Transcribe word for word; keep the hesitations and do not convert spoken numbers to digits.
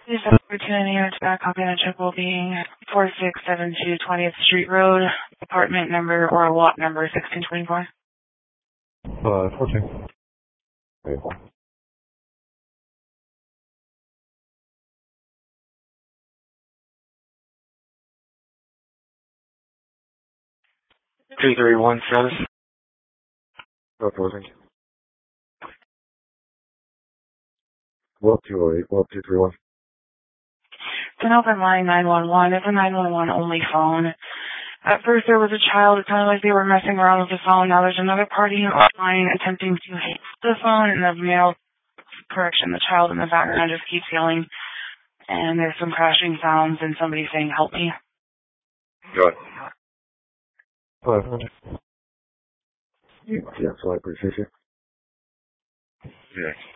This opportunity to back confidential will be four six seven two twentieth Street Road, apartment number or lot number sixteen twenty-four. Uh, fourteen. Wait, hold on. Two three one status. Oh, fourteen. Well, two oh eight. Well, two three one. It's an open line nine one one. It's a nine one one only phone. At first there was a child. It sounded like they were messing around with the phone. Now there's another party online attempting to hit the phone, and the male, correction, the child in the background just keeps yelling. And there's some crashing sounds and somebody saying, "Help me." Good. Five hundred. Yeah, so I appreciate you. Yeah.